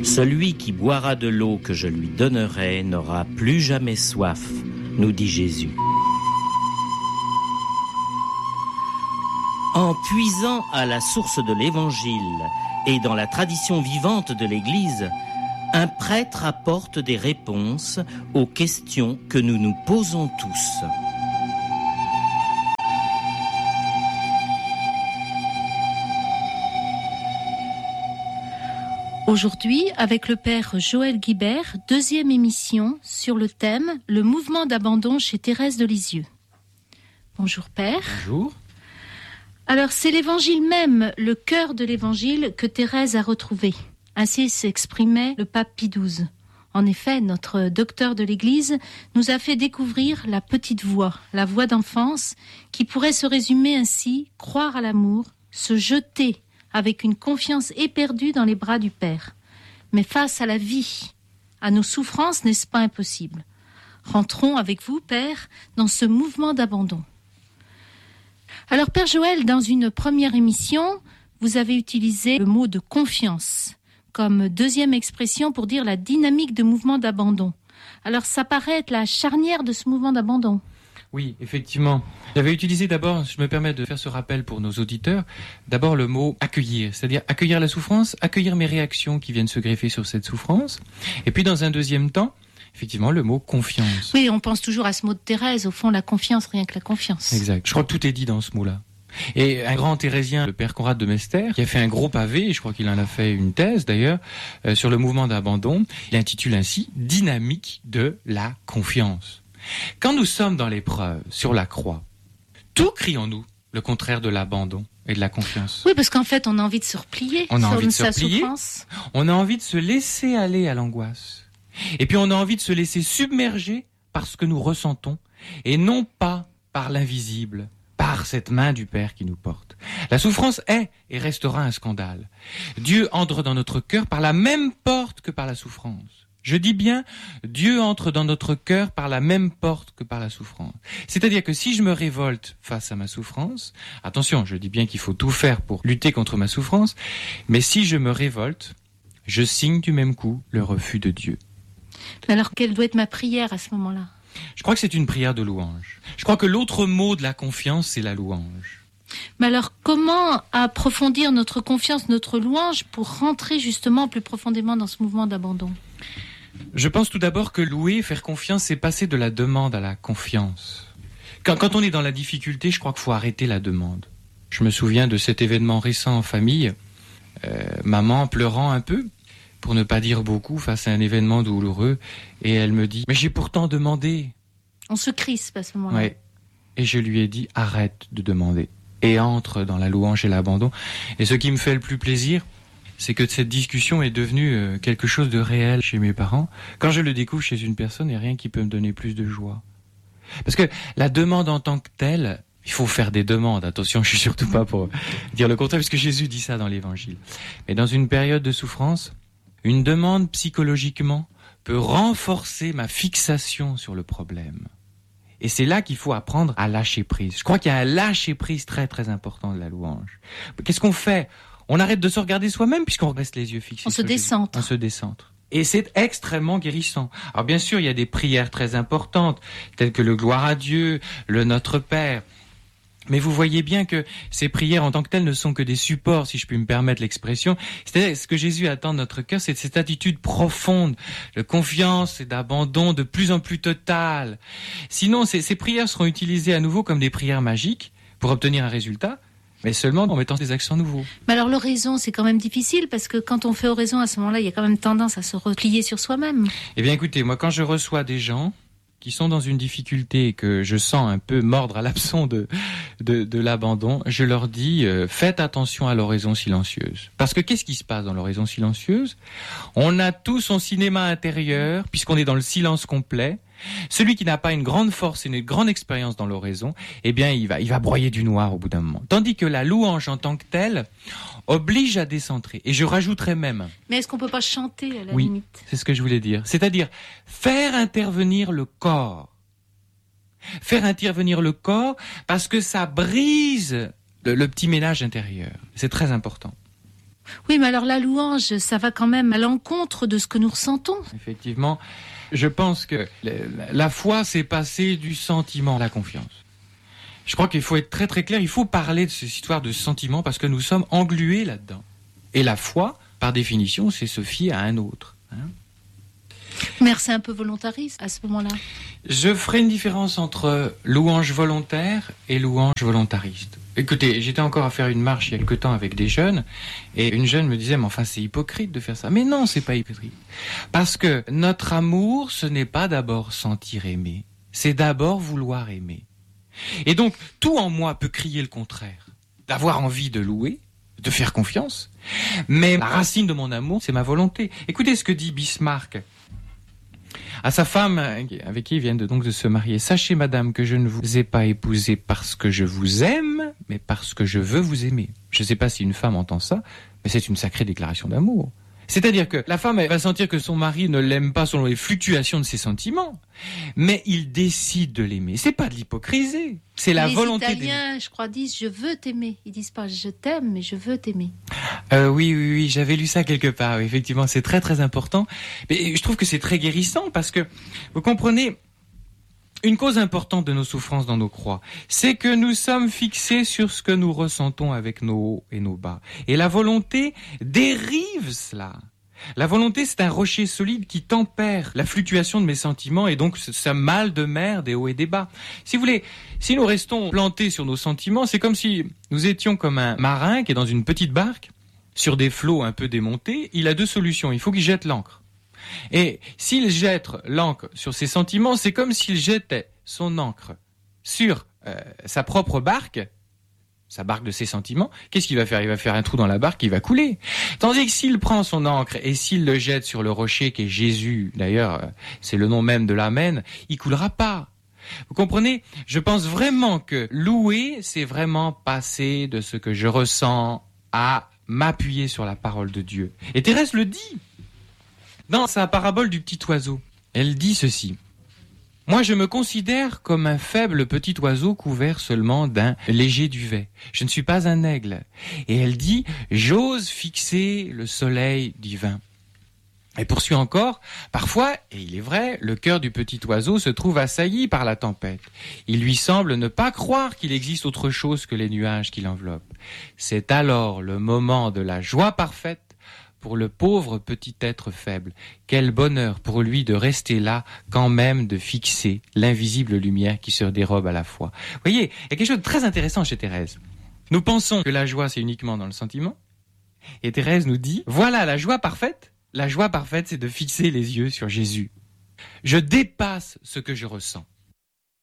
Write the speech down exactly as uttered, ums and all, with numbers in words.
Celui qui boira de l'eau que je lui donnerai n'aura plus jamais soif, nous dit Jésus. En puisant à la source de l'Évangile et dans la tradition vivante de l'Église, un prêtre apporte des réponses aux questions que nous nous posons tous. Aujourd'hui, avec le père Joël Guibert, deuxième émission sur le thème « Le mouvement d'abandon chez Thérèse de Lisieux ». Bonjour père. Bonjour. Alors c'est l'évangile même, le cœur de l'évangile que Thérèse a retrouvé. Ainsi s'exprimait le pape Pie douze. En effet, notre docteur de l'Église nous a fait découvrir la petite voix, la voix d'enfance, qui pourrait se résumer ainsi, croire à l'amour, se jeter avec une confiance éperdue dans les bras du Père. Mais face à la vie, à nos souffrances, n'est-ce pas impossible ? Rentrons avec vous, Père, dans ce mouvement d'abandon. Alors, Père Joël, dans une première émission, vous avez utilisé le mot de confiance comme deuxième expression pour dire la dynamique de mouvement d'abandon. Alors, ça paraît être la charnière de ce mouvement d'abandon. Oui, effectivement. J'avais utilisé d'abord, je me permets de faire ce rappel pour nos auditeurs, d'abord le mot accueillir, c'est-à-dire accueillir la souffrance, accueillir mes réactions qui viennent se greffer sur cette souffrance. Et puis dans un deuxième temps, effectivement, le mot confiance. Oui, on pense toujours à ce mot de Thérèse, au fond, la confiance, rien que la confiance. Exact. Je crois que tout est dit dans ce mot-là. Et un grand thérésien, le père Conrad de Mester, qui a fait un gros pavé, je crois qu'il en a fait une thèse d'ailleurs, euh, sur le mouvement d'abandon, il intitule ainsi « Dynamique de la confiance ». Quand nous sommes dans l'épreuve, sur la croix, tout crie en nous le contraire de l'abandon et de la confiance. Oui, parce qu'en fait, on a envie de se replier on a sur envie de sa se replier, souffrance. On a envie de se laisser aller à l'angoisse. Et puis on a envie de se laisser submerger par ce que nous ressentons, et non pas par l'invisible, par cette main du Père qui nous porte. La souffrance est et restera un scandale. Dieu entre dans notre cœur par la même porte que par la souffrance. Je dis bien, Dieu entre dans notre cœur par la même porte que par la souffrance. C'est-à-dire que si je me révolte face à ma souffrance, attention, je dis bien qu'il faut tout faire pour lutter contre ma souffrance, mais si je me révolte, je signe du même coup le refus de Dieu. Mais alors, quelle doit être ma prière à ce moment-là ? Je crois que c'est une prière de louange. Je crois que l'autre mot de la confiance, c'est la louange. Mais alors, comment approfondir notre confiance, notre louange, pour rentrer justement plus profondément dans ce mouvement d'abandon ? Je pense tout d'abord que louer, faire confiance, c'est passer de la demande à la confiance. Quand, quand on est dans la difficulté, je crois qu'il faut arrêter la demande. Je me souviens de cet événement récent en famille, euh, maman pleurant un peu, pour ne pas dire beaucoup, face à un événement douloureux, et elle me dit « Mais j'ai pourtant demandé !» On se crispe à ce moment-là. Ouais. Et je lui ai dit « Arrête de demander !» et entre dans la louange et l'abandon. Et ce qui me fait le plus plaisir, c'est que cette discussion est devenue quelque chose de réel chez mes parents. Quand je le découvre chez une personne, il n'y a rien qui peut me donner plus de joie. Parce que la demande en tant que telle, il faut faire des demandes. Attention, je suis surtout pas pour dire le contraire, puisque Jésus dit ça dans l'Évangile. Mais dans une période de souffrance, une demande psychologiquement peut renforcer ma fixation sur le problème. Et c'est là qu'il faut apprendre à lâcher prise. Je crois qu'il y a un lâcher prise très très important de la louange. Qu'est-ce qu'on fait ? On arrête de se regarder soi-même puisqu'on reste les yeux fixés. On se décentre. On se décentre. Et c'est extrêmement guérissant. Alors bien sûr, il y a des prières très importantes, telles que le Gloire à Dieu, le Notre Père. Mais vous voyez bien que ces prières en tant que telles ne sont que des supports, si je puis me permettre l'expression. C'est-à-dire, ce que Jésus attend de notre cœur, c'est cette attitude profonde de confiance et d'abandon de plus en plus totale. Sinon, ces, ces prières seront utilisées à nouveau comme des prières magiques pour obtenir un résultat, mais seulement en mettant des accents nouveaux. Mais alors l'oraison, c'est quand même difficile, parce que quand on fait oraison, à ce moment-là, il y a quand même tendance à se replier sur soi-même. Eh bien écoutez, moi quand je reçois des gens qui sont dans une difficulté et que je sens un peu mordre à l'hameçon de, de, de l'abandon, je leur dis euh, faites attention à l'oraison silencieuse. Parce que qu'est-ce qui se passe dans l'oraison silencieuse ? On a tout son cinéma intérieur, puisqu'on est dans le silence complet. Celui qui n'a pas une grande force et une grande expérience dans l'oraison, eh bien, il va, il va broyer du noir au bout d'un moment. Tandis que la louange en tant que telle oblige à décentrer. Et je rajouterais même... Mais est-ce qu'on peut pas chanter à la oui, limite ? C'est ce que je voulais dire. C'est-à-dire faire intervenir le corps. Faire intervenir le corps parce que ça brise le, le petit ménage intérieur. C'est très important. Oui, mais alors la louange, ça va quand même à l'encontre de ce que nous ressentons. Effectivement, je pense que la foi, c'est passer du sentiment à la confiance. Je crois qu'il faut être très très clair, il faut parler de cette histoire de sentiment parce que nous sommes englués là-dedans. Et la foi, par définition, c'est se fier à un autre. Hein. Mais c'est un peu volontariste à ce moment-là. Je ferai une différence entre louange volontaire et louange volontariste. Écoutez, j'étais encore à faire une marche il y a quelque temps avec des jeunes, et une jeune me disait, mais enfin c'est hypocrite de faire ça. Mais non, c'est pas hypocrite. Parce que notre amour, ce n'est pas d'abord sentir aimer, c'est d'abord vouloir aimer. Et donc, tout en moi peut crier le contraire. D'avoir envie de louer, de faire confiance, mais la racine de mon amour, c'est ma volonté. Écoutez ce que dit Bismarck à sa femme, avec qui ils viennent de, donc de se marier. Sachez, madame, que je ne vous ai pas épousée parce que je vous aime, mais parce que je veux vous aimer. Je ne sais pas si une femme entend ça, mais c'est une sacrée déclaration d'amour. C'est-à-dire que la femme, elle va sentir que son mari ne l'aime pas selon les fluctuations de ses sentiments, mais il décide de l'aimer. C'est pas de l'hypocrisie, c'est la les volonté Italiens, d'aimer. Les Italiens, je crois, disent « je veux t'aimer ». Ils disent pas « je t'aime », mais « je veux t'aimer ». Euh, oui, oui, oui, j'avais lu ça quelque part. Oui, effectivement, c'est très, très important. Mais je trouve que c'est très guérissant parce que, vous comprenez, une cause importante de nos souffrances dans nos croix, c'est que nous sommes fixés sur ce que nous ressentons avec nos hauts et nos bas. Et la volonté dérive cela. La volonté, c'est un rocher solide qui tempère la fluctuation de mes sentiments et donc ce mal de mer des hauts et des bas. Si vous voulez, si nous restons plantés sur nos sentiments, c'est comme si nous étions comme un marin qui est dans une petite barque, sur des flots un peu démontés. Il a deux solutions. Il faut qu'il jette l'ancre. Et s'il jette l'encre sur ses sentiments, c'est comme s'il jetait son encre sur euh, sa propre barque, sa barque de ses sentiments. Qu'est-ce qu'il va faire ? Il va faire un trou dans la barque, il va couler. Tandis que s'il prend son encre et s'il le jette sur le rocher qui est Jésus, d'ailleurs, euh, c'est le nom même de l'Amen, il coulera pas. Vous comprenez ? Je pense vraiment que louer, c'est vraiment passer de ce que je ressens à m'appuyer sur la parole de Dieu. Et Thérèse le dit dans sa parabole du petit oiseau. Elle dit ceci. Moi, je me considère comme un faible petit oiseau couvert seulement d'un léger duvet. Je ne suis pas un aigle. Et elle dit, j'ose fixer le soleil divin. Elle poursuit encore, parfois, et il est vrai, le cœur du petit oiseau se trouve assailli par la tempête. Il lui semble ne pas croire qu'il existe autre chose que les nuages qui l'enveloppent. C'est alors le moment de la joie parfaite pour le pauvre petit être faible. Quel bonheur pour lui de rester là, quand même de fixer l'invisible lumière qui se dérobe à la fois. Vous voyez, il y a quelque chose de très intéressant chez Thérèse. Nous pensons que la joie, c'est uniquement dans le sentiment. Et Thérèse nous dit, voilà la joie parfaite. La joie parfaite, c'est de fixer les yeux sur Jésus. Je dépasse ce que je ressens.